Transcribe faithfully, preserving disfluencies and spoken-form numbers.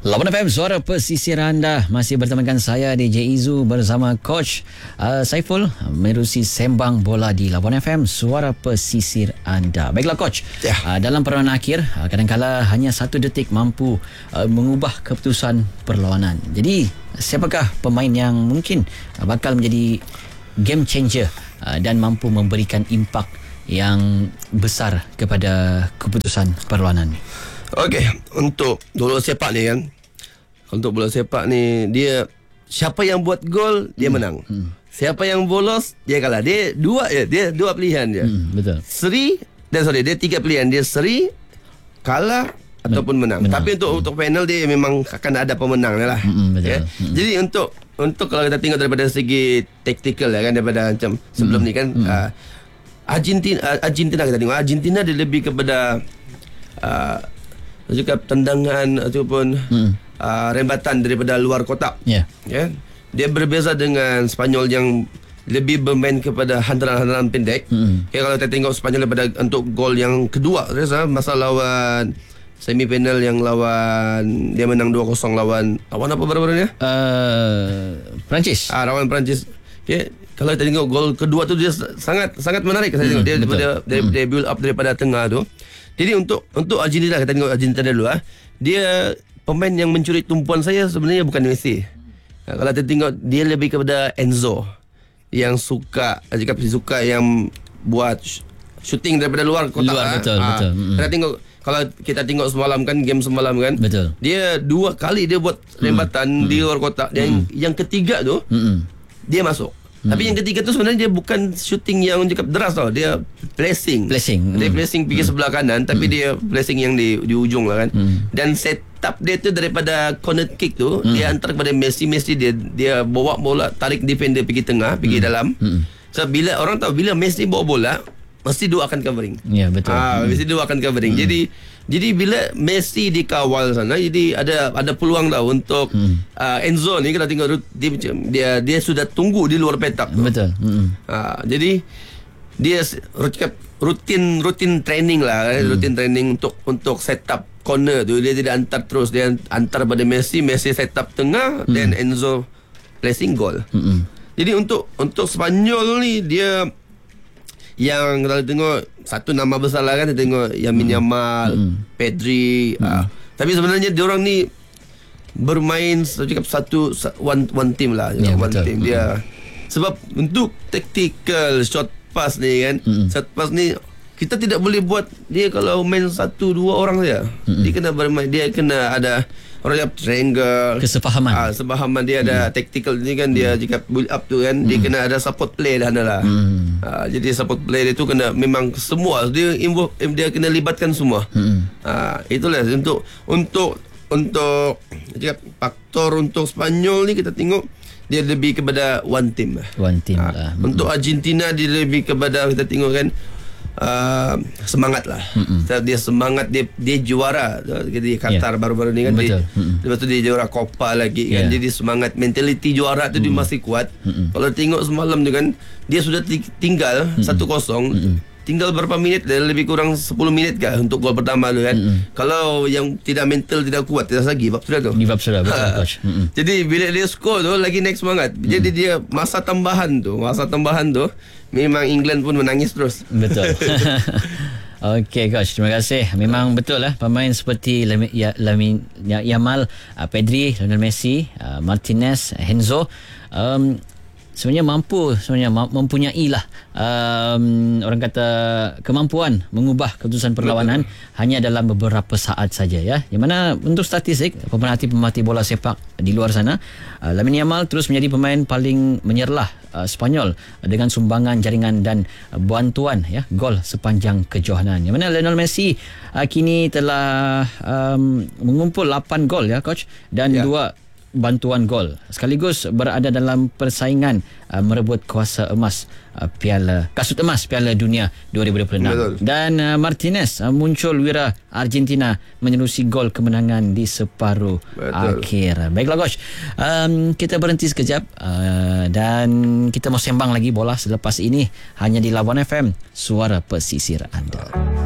Lawan F M, suara pesisir anda. Masih bertemakan saya D J Izu bersama Coach uh, Saiful menerusi sembang bola di Lawan F M, suara pesisir anda. Baiklah Coach, yeah. uh, dalam perlawanan akhir uh, kadang-kala hanya satu detik mampu uh, mengubah keputusan perlawanan. Jadi siapakah pemain yang mungkin uh, bakal menjadi game changer uh, dan mampu memberikan impak yang besar kepada keputusan perlawanan ni? Okey, untuk bola sepak ni kan, untuk bola sepak ni dia siapa yang buat gol dia hmm. menang. Hmm. Siapa yang bolos dia kalah. Dia dua ya, dia dua pilihan dia. Hmm, betul. Seri dan sorry, dia tiga pilihan. Dia seri, kalah Men- ataupun menang. menang. Tapi untuk hmm. untuk panel dia memang akan ada pemenang lah. Hmm, betul. Okay? Hmm. Jadi untuk untuk kalau kita tengok daripada segi taktikal ya kan, daripada macam sebelum hmm. ni kan hmm. uh, Argentina Argentina kita tengok Argentina dia lebih kepada uh, juga tendangan ataupun hmm. uh, rembatan daripada luar kotak. Ya. Yeah. Yeah. Dia berbeza dengan Spanyol yang lebih bermain kepada hantaran-hantaran pendek. Hmm. Okay, kalau kita tengok Spanyol daripada untuk gol yang kedua, rasa masa lawan semifinal yang lawan dia menang dua kosong lawan lawan apa baru-barunya? Uh, Perancis. Ah, lawan Perancis. Okay. Kalau kita tengok gol kedua tu dia sangat sangat menarik saya tengok. Hmm, dia daripada dia, hmm. dia build up daripada tengah tu. Jadi untuk untuk Argentina, kita tengok Argentina dulu ah. Dia pemain yang mencuri tumpuan saya sebenarnya bukan Messi. Ha, kalau kita tengok dia lebih kepada Enzo yang suka jika suka yang buat shooting daripada luar kotak. Luar, ah. betul, ha, betul. Mm-hmm. Kita tengok kalau kita tengok semalam kan, game semalam kan. Betul. Dia dua kali dia buat rembatan mm-hmm. di luar kotak dan mm-hmm. yang ketiga tu mm-hmm. dia masuk. Hmm. Tapi yang ketiga tu sebenarnya dia bukan shooting yang cukup deras tau. Dia placing. Placing. Dia hmm. placing pergi hmm. sebelah kanan, tapi hmm. dia placing yang di di ujung lah kan. Hmm. Dan setup dia tu daripada corner kick tu, hmm. dia hantar kepada Messi. Messi dia dia bawa bola, tarik defender pergi tengah, pergi hmm. dalam. Hmm. So bila orang tahu bila Messi bawa bola, mesti dia akan covering. Ya, betul. Ah, hmm. mesti dia akan covering. Hmm. Jadi jadi bila Messi dikawal sana, jadi ada ada peluang tau untuk hmm. uh, Enzo ni kita tengok dia dia dia sudah tunggu di luar petak. Betul. Hmm. Ah, jadi dia rutin rutin training lah, hmm. rutin training untuk untuk set up corner tu. Dia tidak hantar terus, dia hantar pada Messi, Messi set up tengah, hmm. dan Enzo placing goal. Hmm. Jadi untuk untuk Spanyol ni dia yang kalau tengok satu nama besar lah kan, kita tengok Lamine Yamal, mm. Pedri. Mm. Uh, tapi sebenarnya diorang ni bermain cakap satu one one team lah, yeah, one betul. team dia. Mm. Sebab untuk tactical shot pass ni kan, mm. shot pass ni kita tidak boleh buat dia kalau main satu dua orang saja. Mm. Dia kena bermain, dia kena ada orang yang triangle, kesepahaman. Ah, sepahaman dia ada hmm. tactical ni kan, dia jika build up tu kan, hmm. dia kena ada support play dah lah. Hmm. Ah, jadi support play dia tu kena memang semua dia involve, dia kena libatkan semua. Hmm. Ah, itulah untuk untuk untuk jika faktor untuk Spanyol ni kita tengok dia lebih kepada one team. One team ah, lah. Hmm. Untuk Argentina dia lebih kepada kita tengok kan Uh, semangat lah. Mm-mm. Dia semangat, dia dia juara di Qatar yeah. baru-baru ni kan. Betul. Dia, lepas tu dia juara Copa lagi kan. Yeah. Jadi semangat, mentality juara tu mm. dia masih kuat. Mm-mm. Kalau tengok semalam tu kan, dia sudah tinggal satu kosong. Tinggal berapa minit, lebih kurang sepuluh minit kah untuk gol pertama tu kan. Mm-mm. Kalau yang tidak mental, tidak kuat, tidak lagi give up sudah tu. Give up sudah, betul coach. Jadi bila dia skor tu lagi naik semangat. Mm. Jadi dia masa tambahan tu, masa tambahan tu memang England pun menangis terus. Betul. Okey coach, terima kasih. Memang betul lah pemain seperti Lamine Yamal, Pedri, Lionel Messi, Martinez, Enzo um, sebenarnya mampu sebenarnya mempunyai lah um, orang kata kemampuan mengubah keputusan perlawanan. Betul. Hanya dalam beberapa saat saja ya. Di mana untuk statistik pemerhati-pemerhati bola sepak di luar sana, uh, Lamine Yamal terus menjadi pemain paling menyerlah uh, Spanyol dengan sumbangan jaringan dan uh, bantuan ya gol sepanjang kejohanan. Di mana Lionel Messi uh, kini telah um, mengumpul lapan gol ya coach, dan ya. dua bantuan gol, sekaligus berada dalam persaingan uh, merebut kuasa emas uh, piala kasut emas Piala Dunia dua ribu dua puluh enam. Betul. Dan uh, Martinez uh, muncul wira Argentina menerusi gol kemenangan di separuh Betul. akhir. Baiklah coach, um, kita berhenti sekejap uh, dan kita mau sembang lagi bola selepas ini hanya di Lawan F M, suara pesisir anda.